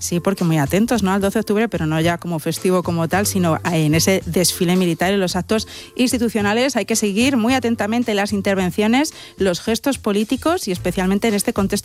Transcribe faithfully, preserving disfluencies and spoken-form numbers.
Sí, porque muy atentos, ¿no?, al doce de octubre, pero no ya como festivo como tal, sino en ese desfile militar y los actos institucionales. Hay que seguir muy atentamente las intervenciones, los gestos políticos y especialmente en este contexto